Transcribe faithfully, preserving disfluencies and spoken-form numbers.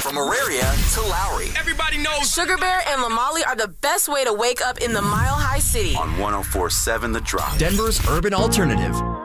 From Auraria to Lowry. Everybody knows Sugar Bear and Lamali are the best way to wake up in the Mile High City. On one oh four point seven The Drop. Denver's urban alternative.